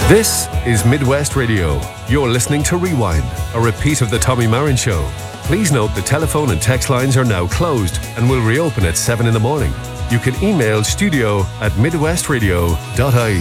This is Midwest Radio. You're listening to Rewind, a repeat of the Tommy Marin Show. Please note the telephone and text lines are now closed and will reopen at 7 in the morning. You can email studio@midwestradio.ie.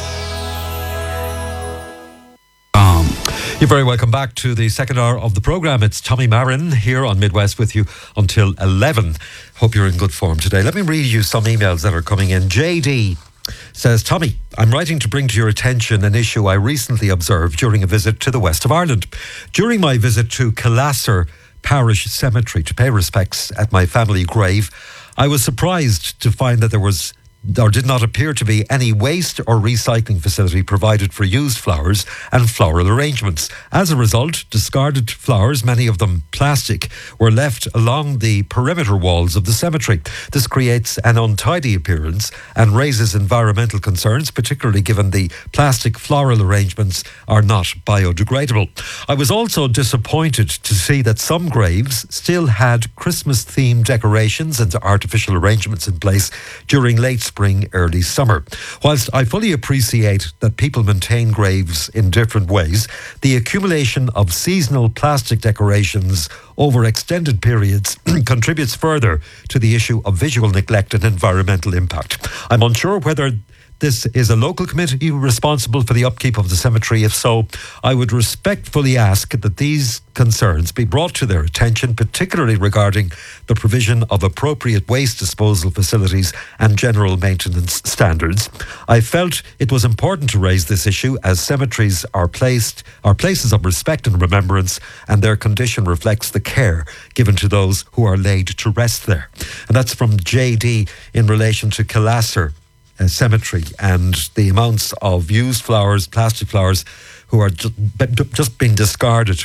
You're very welcome back to the second hour of the programme. It's Tommy Marin here on Midwest with you until 11. Hope you're in good form today. Let me read you some emails that are coming in. JD says, Tommy, I'm writing to bring to your attention an issue I recently observed during a visit to the west of Ireland. During my visit to Killasser Parish Cemetery to pay respects at my family grave, I was surprised to find that there did not appear to be any waste or recycling facility provided for used flowers and floral arrangements. As a result, discarded flowers, many of them plastic, were left along the perimeter walls of the cemetery. This creates an untidy appearance and raises environmental concerns, particularly given the plastic floral arrangements are not biodegradable. I was also disappointed to see that some graves still had Christmas-themed decorations and artificial arrangements in place during late spring, early summer. Whilst I fully appreciate that people maintain graves in different ways, the accumulation of seasonal plastic decorations over extended periods contributes further to the issue of visual neglect and environmental impact. I'm unsure whether this is a local committee responsible for the upkeep of the cemetery. If so, I would respectfully ask that these concerns be brought to their attention, particularly regarding the provision of appropriate waste disposal facilities and general maintenance standards. I felt it was important to raise this issue as cemeteries are places of respect and remembrance, and their condition reflects the care given to those who are laid to rest there. And that's from JD in relation to Killasser Cemetery and the amounts of used flowers, plastic flowers, who are just being discarded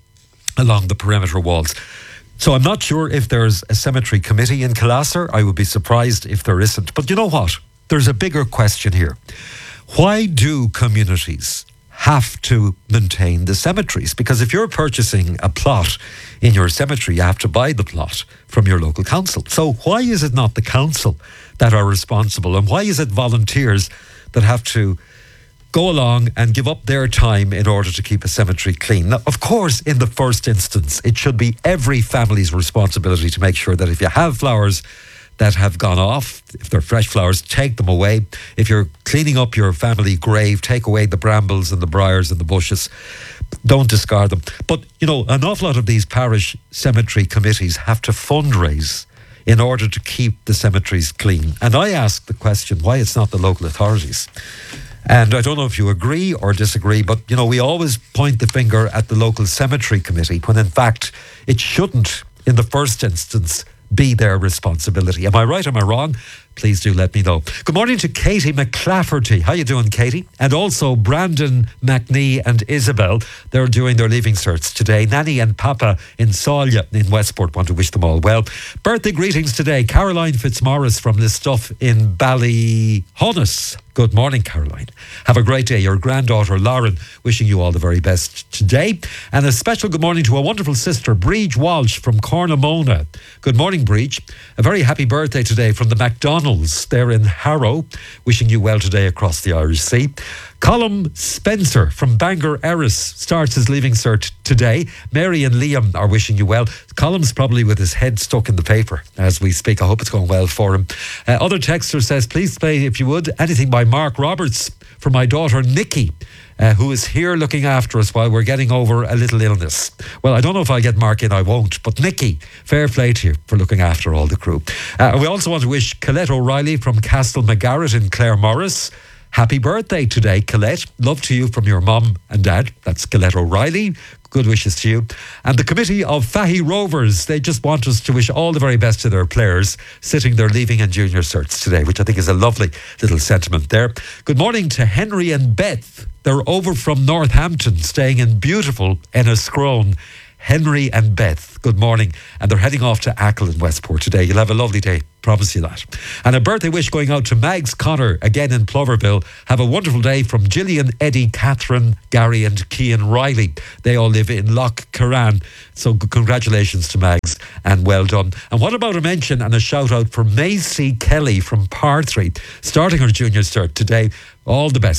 along the perimeter walls. So I'm not sure if there's a cemetery committee in Killasser. I would be surprised if there isn't. But you know what? There's a bigger question here. Why do communities have to maintain the cemeteries? Because if you're purchasing a plot in your cemetery, you have to buy the plot from your local council. So why is it not the council that are responsible? And why is it volunteers that have to go along and give up their time in order to keep a cemetery clean? Now, of course, in the first instance, it should be every family's responsibility to make sure that if you have flowers that have gone off, if they're fresh flowers, take them away. If you're cleaning up your family grave, take away the brambles and the briars and the bushes. Don't discard them. But, you know, an awful lot of these parish cemetery committees have to fundraise in order to keep the cemeteries clean. And I ask the question, why it's not the local authorities? And I don't know if you agree or disagree, but, you know, we always point the finger at the local cemetery committee when in fact it shouldn't, in the first instance, be their responsibility. Am I right? Am I wrong? Please do let me know. Good morning to Katie McClafferty. How you doing, Katie? And also Brandon McNee and Isabel. They're doing their leaving certs today. Nanny and Papa in Sawley in Westport want to wish them all well. Birthday greetings today. Caroline Fitzmaurice from Listuff in Ballyhonus. Good morning, Caroline. Have a great day. Your granddaughter, Lauren, wishing you all the very best today. And a special good morning to a wonderful sister, Breege Walsh from Cornamona. Good morning, Breege. A very happy birthday today from the McDonald's there in Harrow. Wishing you well today across the Irish Sea. Colm Spencer from Bangor Erris starts his leaving cert today. Mary and Liam are wishing you well. Colm's probably with his head stuck in the paper as we speak. I hope it's going well for him. Other texter says, please play, if you would, anything by Mark Roberts for my daughter Nikki, who is here looking after us while we're getting over a little illness. Well, I don't know if I get Mark in, I won't. But Nikki, fair play to you for looking after all the crew. We also want to wish Colette O'Reilly from Castle McGarrett in Claremorris happy birthday today, Colette. Love to you from your mum and dad. That's Colette O'Reilly. Good wishes to you. And the committee of Fahy Rovers, they just want us to wish all the very best to their players sitting their leaving and junior certs today, which I think is a lovely little sentiment there. Good morning to Henry and Beth. They're over from Northampton, staying in beautiful Enniscrone. Henry and Beth, good morning. And they're heading off to Achill in Westport today. You'll have a lovely day, promise you that. And a birthday wish going out to Mags Connor, again in Ploverville. Have a wonderful day from Gillian, Eddie, Catherine, Gary and Cian Riley. They all live in Lough Curran. So congratulations to Mags and well done. And what about a mention and a shout out for Macy Kelly from Parthry, starting her junior cert today. All the best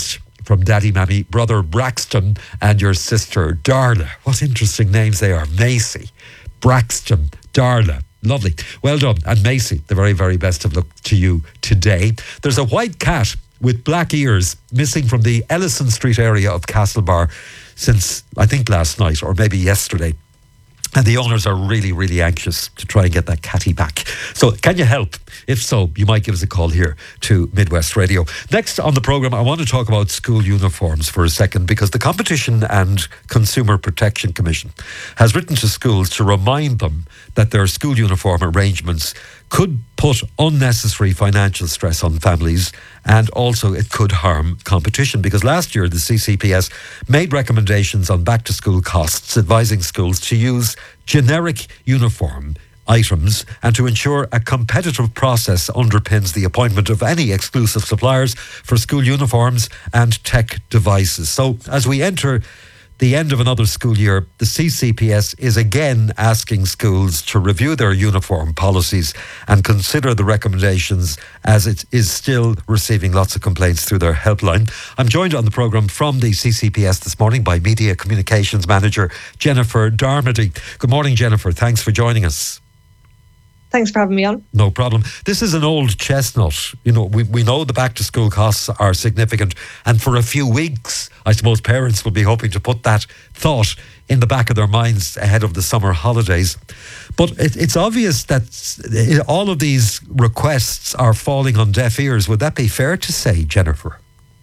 from Daddy Mammy, brother Braxton, and your sister Darla. What interesting names they are. Macy, Braxton, Darla. Lovely. Well done. And Macy, the very, very best of luck to you today. There's a white cat with black ears missing from the Ellison Street area of Castlebar since, I think, last night or maybe yesterday. And the owners are really, really anxious to try and get that catty back. So can you help? If so, you might give us a call here to Midwest Radio. Next on the programme, I want to talk about school uniforms for a second, because the Competition and Consumer Protection Commission has written to schools to remind them that their school uniform arrangements could put unnecessary financial stress on families, and also it could harm competition, because last year the CCPS made recommendations on back to school costs, advising schools to use generic uniform items and to ensure a competitive process underpins the appointment of any exclusive suppliers for school uniforms and tech devices. So as we enter the end of another school year, the CCPS is again asking schools to review their uniform policies and consider the recommendations, as it is still receiving lots of complaints through their helpline. I'm joined on the programme from the CCPS this morning by Media Communications Manager Jennifer Darmody. Good morning, Jennifer. Thanks for joining us. Thanks for having me on. No problem. This is an old chestnut. You know, we know the back to school costs are significant, and for a few weeks, I suppose parents will be hoping to put that thought in the back of their minds ahead of the summer holidays. But it's obvious that all of these requests are falling on deaf ears. Would that be fair to say, Jennifer?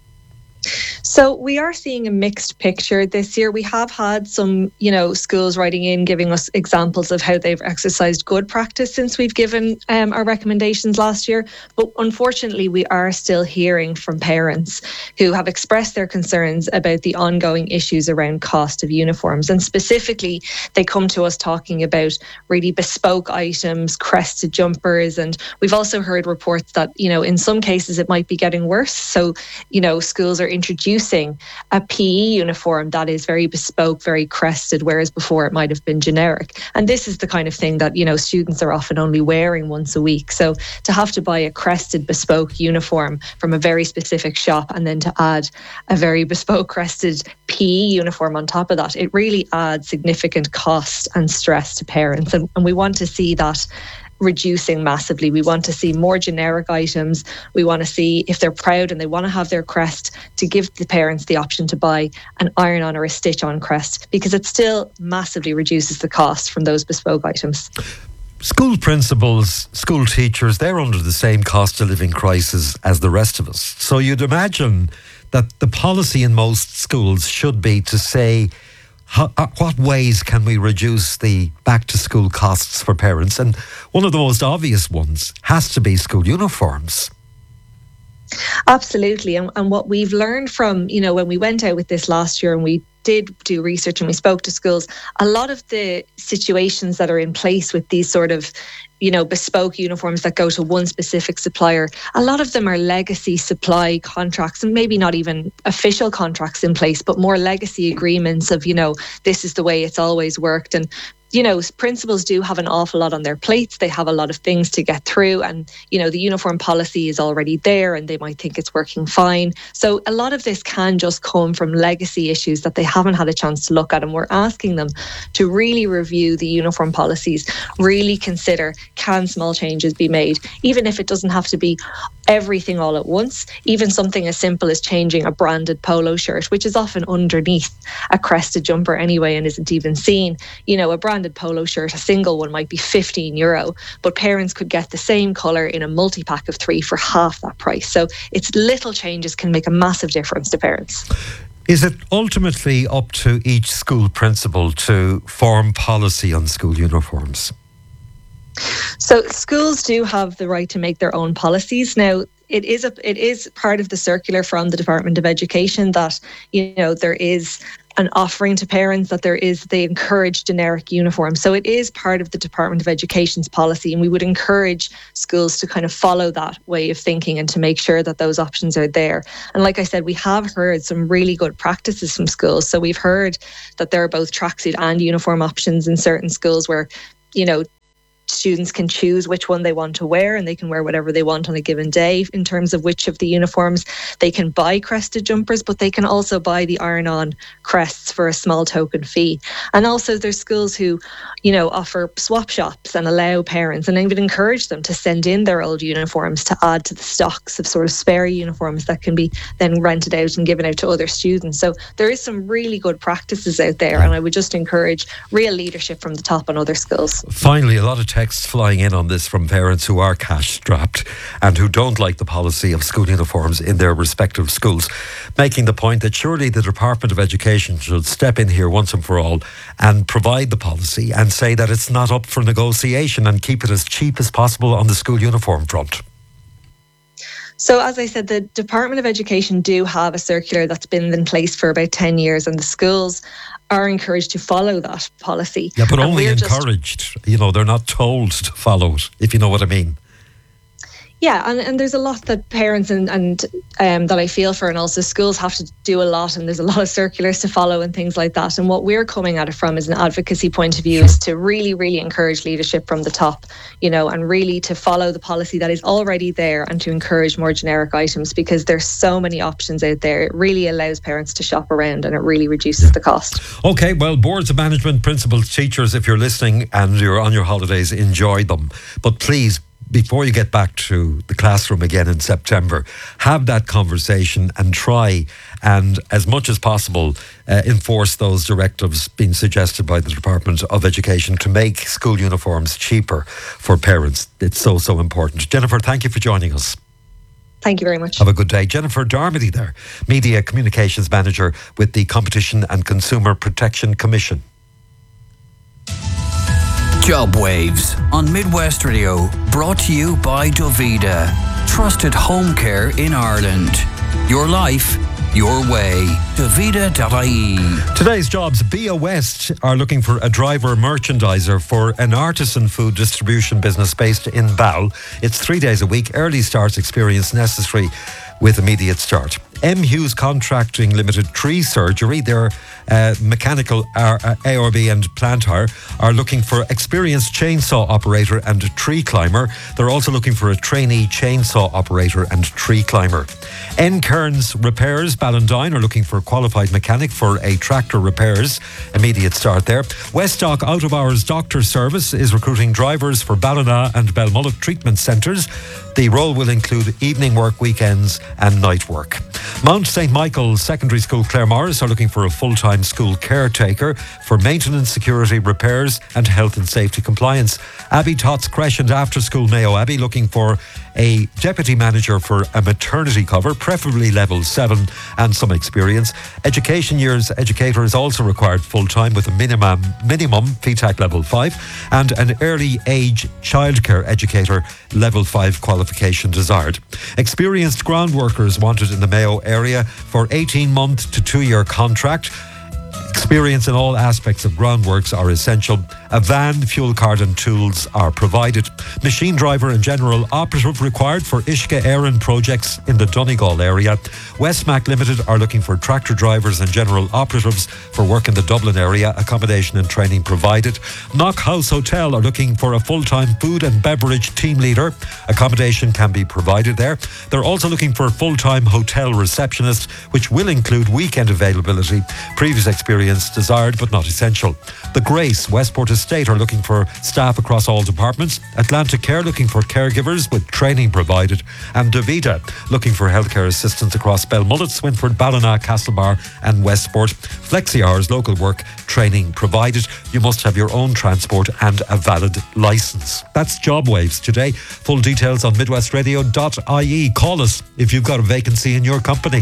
So we are seeing a mixed picture this year. We have had some, schools writing in, giving us examples of how they've exercised good practice since we've given our recommendations last year. But unfortunately, we are still hearing from parents who have expressed their concerns about the ongoing issues around cost of uniforms. And specifically, they come to us talking about really bespoke items, crested jumpers. And we've also heard reports that, in some cases, it might be getting worse. So, schools are introducing a PE uniform that is very bespoke, very crested, whereas before it might have been generic. And this is the kind of thing that, students are often only wearing once a week. So to have to buy a crested bespoke uniform from a very specific shop and then to add a very bespoke crested PE uniform on top of that, it really adds significant cost and stress to parents. And we want to see that reducing massively. We want to see more generic items. We want to see, if they're proud and they want to have their crest, to give the parents the option to buy an iron-on or a stitch-on crest, because it still massively reduces the cost from those bespoke items. School principals, school teachers, they're under the same cost of living crisis as the rest of us. So you'd imagine that the policy in most schools should be to say, what ways can we reduce the back-to-school costs for parents? And one of the most obvious ones has to be school uniforms. Absolutely. And what we've learned from, when we went out with this last year and we did do research and we spoke to schools, a lot of the situations that are in place with these sort of bespoke uniforms that go to one specific supplier, a lot of them are legacy supply contracts, and maybe not even official contracts in place, but more legacy agreements of, this is the way it's always worked. And principals do have an awful lot on their plates. They have a lot of things to get through, and, the uniform policy is already there and they might think it's working fine. So a lot of this can just come from legacy issues that they haven't had a chance to look at. And we're asking them to really review the uniform policies, really consider, can small changes be made, even if it doesn't have to be everything all at once. Even something as simple as changing a branded polo shirt, which is often underneath a crested jumper anyway and isn't even seen. A branded polo shirt, a single one, might be €15, but parents could get the same colour in a multi-pack of 3 for half that price. So it's little changes can make a massive difference to parents. Is it ultimately up to each school principal to form policy on school uniforms? So schools do have the right to make their own policies. Now, it is part of the circular from the Department of Education that, there is an offering to parents that they encourage generic uniforms. So it is part of the Department of Education's policy, and we would encourage schools to kind of follow that way of thinking and to make sure that those options are there. And like I said, we have heard some really good practices from schools. So we've heard that there are both tracksuit and uniform options in certain schools where, students can choose which one they want to wear, and they can wear whatever they want on a given day in terms of which of the uniforms. They can buy crested jumpers, but they can also buy the iron-on crests for a small token fee. And also there's schools who, offer swap shops and allow parents and even encourage them to send in their old uniforms to add to the stocks of sort of spare uniforms that can be then rented out and given out to other students. So there is some really good practices out there, and I would just encourage real leadership from the top on other schools. Finally, a lot of texts flying in on this from parents who are cash strapped and who don't like the policy of school uniforms in their respective schools, making the point that surely the Department of Education should step in here once and for all and provide the policy and say that it's not up for negotiation and keep it as cheap as possible on the school uniform front. So as I said, the Department of Education do have a circular that's been in place for about 10 years, and the schools are encouraged to follow that policy. Yeah, but only encouraged. They're not told to follow it, if you know what I mean. Yeah, and there's a lot that parents and that I feel for, and also schools have to do a lot, and there's a lot of circulars to follow and things like that. And what we're coming at it from is an advocacy point of view is to really, really encourage leadership from the top, and really to follow the policy that is already there and to encourage more generic items, because there's so many options out there. It really allows parents to shop around and it really reduces the cost. Okay, well, boards of management, principals, teachers, if you're listening and you're on your holidays, enjoy them. But please, before you get back to the classroom again in September, have that conversation and try and, as much as possible, enforce those directives being suggested by the Department of Education to make school uniforms cheaper for parents. It's so, so important. Jennifer, thank you for joining us. Thank you very much. Have a good day. Jennifer Darmody there, Media Communications Manager with the Competition and Consumer Protection Commission. Job Waves on Midwest Radio, brought to you by Dovida, trusted home care in Ireland. Your life, your way. Dovida.ie. Today's jobs. Bia West are looking for a driver merchandiser for an artisan food distribution business based in Ball. It's 3 days a week, early starts experience necessary with immediate start. M. Hughes Contracting Limited Tree Surgery, their mechanical ARB and plant hire, are looking for experienced chainsaw operator and tree climber. They're also looking for a trainee chainsaw operator and tree climber. N. Kearns Repairs Ballandine are looking for a qualified mechanic for a tractor repairs. Immediate start there. Westdock Out of Hours Doctor Service is recruiting drivers for Ballina and Belmullet treatment centres. The role will include evening work, weekends and night work. Mount St. Michael's Secondary School Claremorris are looking for a full-time school caretaker for maintenance, security, repairs and health and safety compliance. Abbey Tots Creche and After School Mayo Abbey looking for a deputy manager for a maternity cover, preferably level 7 and some experience. Education years educator is also required full-time with a minimum FETAC level 5 and an early age childcare educator level 5 qualification desired. Experienced ground workers wanted in the Mayo area for 18-month to 2-year contract. Experience in all aspects of groundworks are essential. A van, fuel card and tools are provided. Machine driver and general operative required for Ishka Éireann projects in the Donegal area. Westmac Limited are looking for tractor drivers and general operatives for work in the Dublin area. Accommodation and training provided. Knock House Hotel are looking for a full-time food and beverage team leader. Accommodation can be provided there. They're also looking for a full-time hotel receptionist, which will include weekend availability. Previous experience desired but not essential. The Grace Westport Estate are looking for staff across all departments. Atlantic Care looking for caregivers with training provided. And Davida looking for healthcare assistants across Belmullet, Swinford, Ballina, Castlebar and Westport. Flexi hours, local work, training provided. You must have your own transport and a valid licence. That's Job Waves today. Full details on midwestradio.ie. Call us if you've got a vacancy in your company.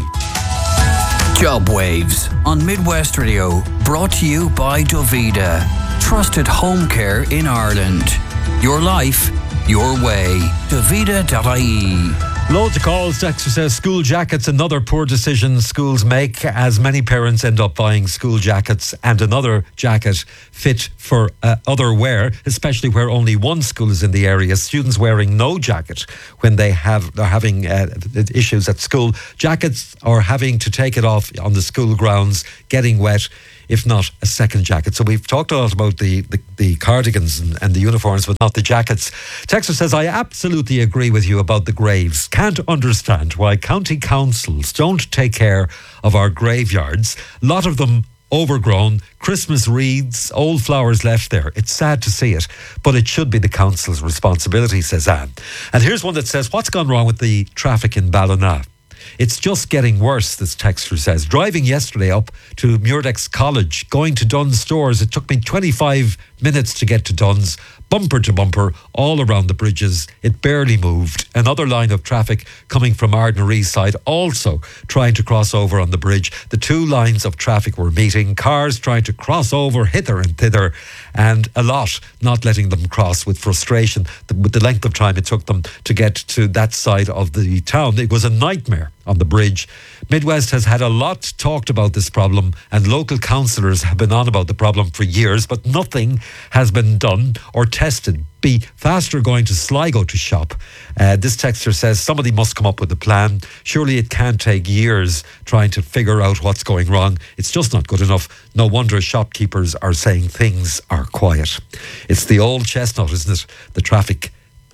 Job Waves on Midwest Radio, brought to you by Dovida, trusted home care in Ireland. Your life, your way. Dovida.ie. Loads of calls. Dexter says school jackets, another poor decision schools make, as many parents end up buying school jackets and another jacket fit for other wear, especially where only one school is in the area. Students wearing no jacket when they're having issues at school. Jackets are having to take it off on the school grounds, getting wet, if not a second jacket. So we've talked a lot about the cardigans and the uniforms, but not the jackets. Texter says, I absolutely agree with you about the graves. Can't understand why county councils don't take care of our graveyards. A lot of them overgrown, Christmas wreaths, old flowers left there. It's sad to see it, but it should be the council's responsibility, says Anne. And here's one that says, what's gone wrong with the traffic in Ballina? It's just getting worse, this texter says. Driving yesterday up to Muirdex College, going to Dunn's stores, it took me 25 minutes to get to Dunn's, bumper to bumper, all around the bridges. It barely moved. Another line of traffic coming from Ardnor East side, also trying to cross over on the bridge. The two lines of traffic were meeting, cars trying to cross over hither and thither, and a lot not letting them cross with frustration with the length of time it took them to get to that side of the town. It was a nightmare on the bridge. Midwest has had a lot talked about this problem, and local councillors have been on about the problem for years, but nothing has been done or tested. Be faster going to Sligo to shop. This texter says somebody must come up with a plan. Surely it can't take years trying to figure out what's going wrong. It's just not good enough. No wonder shopkeepers are saying things are quiet. It's the old chestnut, isn't it? The traffic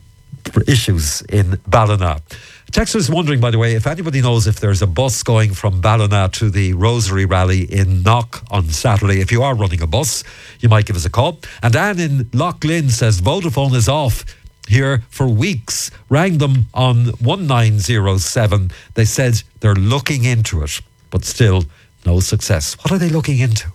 issues in Ballina. Texter's wondering, by the way, if anybody knows if there's a bus going from Ballina to the Rosary Rally in Knock on Saturday. If you are running a bus, you might give us a call. And Anne in Lough Lynn says Vodafone is off here for weeks. Rang them on 1907. They said they're looking into it, but still no success. What are they looking into?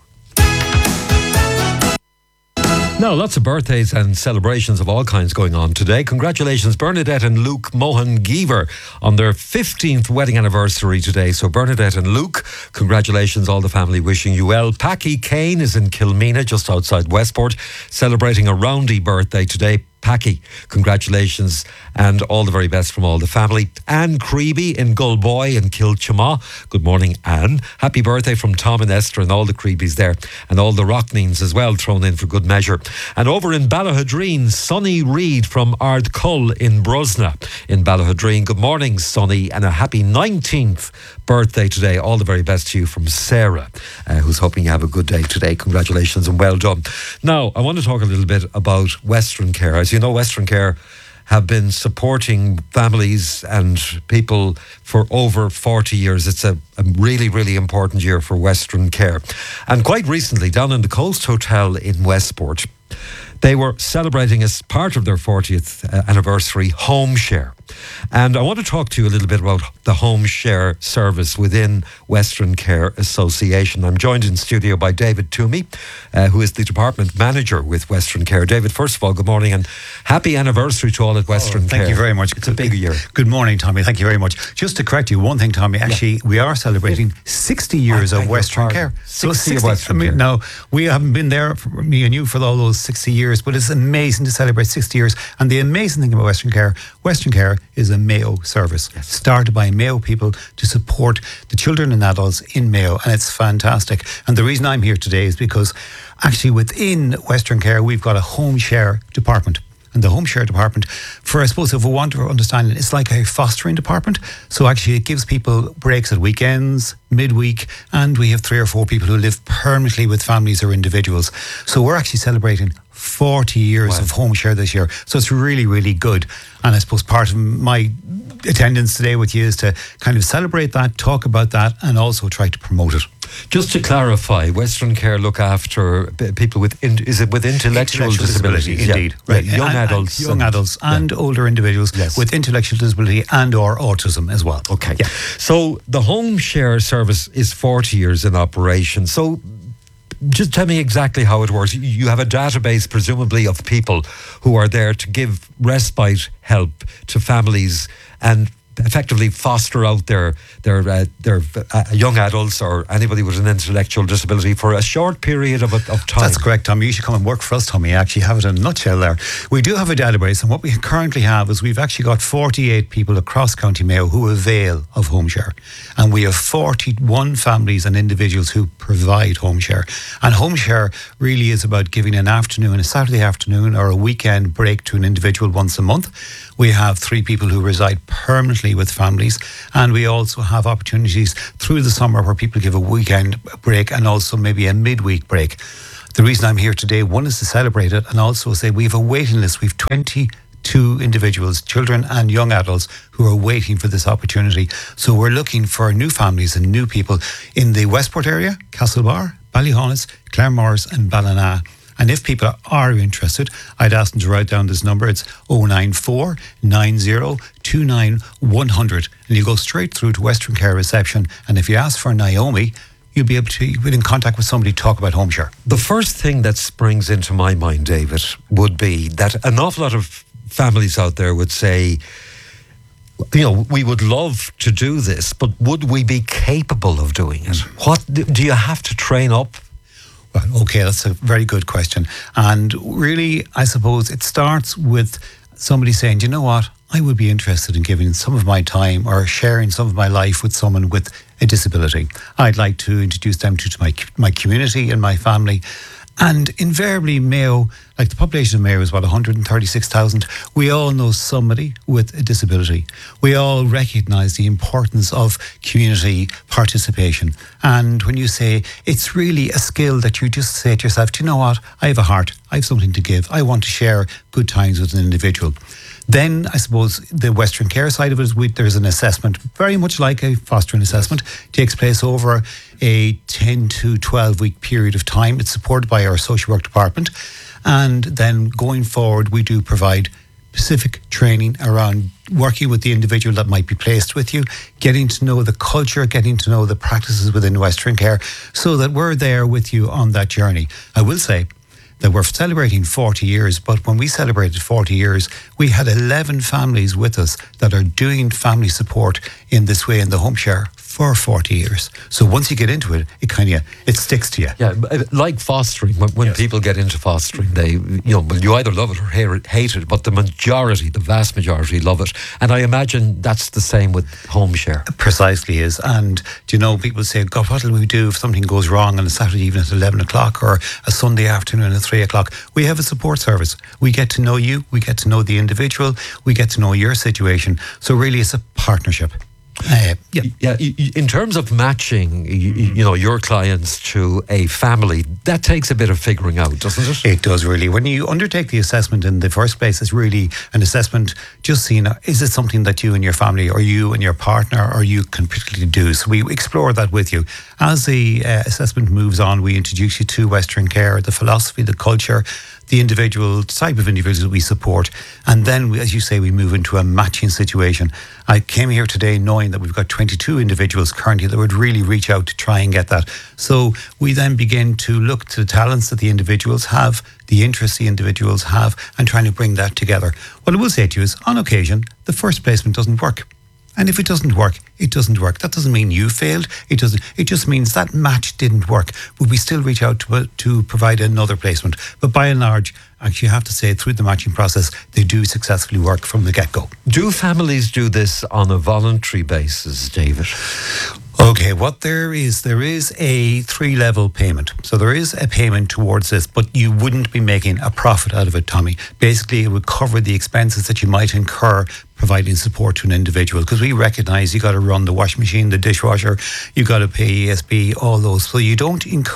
Now, lots of birthdays and celebrations of all kinds going on today. Congratulations, Bernadette and Luke Mohan Geever on their 15th wedding anniversary today. So Bernadette and Luke, congratulations, all the family wishing you well. Packy Kane is in Kilmena, just outside Westport, celebrating a roundy birthday today. Packy, congratulations and all the very best from all the family. Anne Creeby in Gullboy in Kilchama. Good morning, Anne. Happy birthday from Tom and Esther and all the Creebies there, and all the Rockneens as well, thrown in for good measure. And over in Ballahadreen, Sonny Reid from Ardcull in Brosna in Ballahadreen. Good morning, Sonny, and a happy 19th birthday today. All the very best to you from Sarah, who's hoping you have a good day today. Congratulations and well done. Now, I want to talk a little bit about Western Care. As you know, Western Care have been supporting families and people for over 40 years. It's a really, really important year for Western Care. And quite recently, down in the Coast Hotel in Westport, they were celebrating, as part of their 40th anniversary, Home Share. And I want to talk to you a little bit about the Home Share service within Western Care Association. I'm joined in studio by David Toomey, who is the department manager with Western Care. David, first of all, good morning and happy anniversary to all at Western Care. Thank you very much. It's a big year. Good morning, Tommy. Thank you very much. Just to correct you, one thing, Tommy, actually, we are celebrating 60 years of Western Care. 60 of Western Care. Now, we haven't been there, me and you, for all those 60 years, but it's amazing to celebrate 60 years. And the amazing thing about Western Care is a Mayo service, started by Mayo people to support the children and adults in Mayo, and it's fantastic. And the reason I'm here today is because actually within Western Care we've got a Home Share department. And the Home Share department, for I suppose if we want to understand it, it's like a fostering department. So actually it gives people breaks at weekends, midweek, and we have 3 or 4 people who live permanently with families or individuals. So we're actually celebrating 40 years of Home Share this year. So it's really, really good. And I suppose part of my attendance today with you is to kind of celebrate that, talk about that, and also try to promote it. Just to clarify, Western Care look after people with intellectual disabilities? Indeed, yeah. Right. Young adults and older individuals with intellectual disability and or autism as well. Okay. Yeah. So the Home Share service is 40 years in operation. So just tell me exactly how it works. You have a database, presumably, of people who are there to give respite help to families, and effectively foster out their young adults or anybody with an intellectual disability for a short period of time. That's correct, Tommy. You should come and work for us, Tommy. You actually have it in a nutshell there. We do have a database, and what we currently have is we've actually got 48 people across County Mayo who avail of home share, and we have 41 families and individuals who provide home share. And home share really is about giving an afternoon, a Saturday afternoon or a weekend break to an individual once a month. We have 3 people who reside permanently with families, and we also have opportunities through the summer where people give a weekend break and also maybe a midweek break. The reason I'm here today, one, is to celebrate it, and also say we have a waiting list. We have 22 individuals, children and young adults, who are waiting for this opportunity. So we're looking for new families and new people in the Westport area, Castlebar, Ballyhonus, Claremorris and Ballina. And if people are interested, I'd ask them to write down this number. It's 094 90 29 100. And you go straight through to Western Care Reception. And if you ask for Naomi, you'll be able to get in contact with somebody to talk about home share. The first thing that springs into my mind, David, would be that an awful lot of families out there would say, we would love to do this, but would we be capable of doing it? What do you have to train up? Well, okay, that's a very good question. And really, I suppose it starts with somebody saying, do you know what? I would be interested in giving some of my time or sharing some of my life with someone with a disability. I'd like to introduce them to my community and my family. And invariably, Mayo, like the population of Mayo is about 136,000. We all know somebody with a disability. We all recognise the importance of community participation. And when you say it's really a skill that you just say to yourself, do you know what? I have a heart. I have something to give. I want to share good times with an individual. Then I suppose the Western Care side of it is there's an assessment, very much like a fostering assessment, takes place over a 10 to 12 week period of time. It's supported by our social work department. And then going forward, we do provide specific training around working with the individual that might be placed with you, getting to know the culture, getting to know the practices within Western Care, so that we're there with you on that journey. I will say that we're celebrating 40 years, but when we celebrated 40 years, we had 11 families with us that are doing family support in this way in the home share for 40 years. So once you get into it, it sticks to you. Yeah, like fostering, when yes. People get into fostering, they, you either love it or hate it, but the vast majority love it. And I imagine that's the same with home share. Precisely is. And, people say, God, what will we do if something goes wrong on a Saturday evening at 11 o'clock or a Sunday afternoon at 3 o'clock? We have a support service. We get to know you. We get to know the individual. We get to know your situation. So really it's a partnership. In terms of matching, your clients to a family, that takes a bit of figuring out, doesn't it? It does, really. When you undertake the assessment in the first place, it's really an assessment just seeing, is it something that you and your family or you and your partner or you can particularly do? So we explore that with you. As the assessment moves on, we introduce you to Western Care, the philosophy, the culture, the individual type of individuals that we support. And then, as you say, we move into a matching situation. I came here today knowing that we've got 22 individuals currently that would really reach out to try and get that. So we then begin to look to the talents that the individuals have, the interests the individuals have, and trying to bring that together. What I will say to you is, on occasion, the first placement doesn't work. And if it doesn't work, it doesn't work. That doesn't mean you failed. It just means that match didn't work. But we still reach out to provide another placement. But by and large, actually, you have to say through the matching process, they do successfully work from the get-go. Do families do this on a voluntary basis, David? Okay, what there is a 3-level payment. So there is a payment towards this, but you wouldn't be making a profit out of it, Tommy. Basically, it would cover the expenses that you might incur providing support to an individual, because we recognise you got to run the washing machine, the dishwasher, you got to pay ESB, all those. So you don't incur